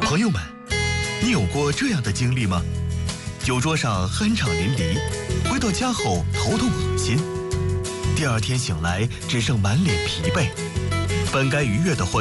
朋友们，你有过这样的经历吗？酒桌上酣畅淋漓，回到家后头痛恶心，第二天醒来只剩满脸疲惫，本该愉悦的欢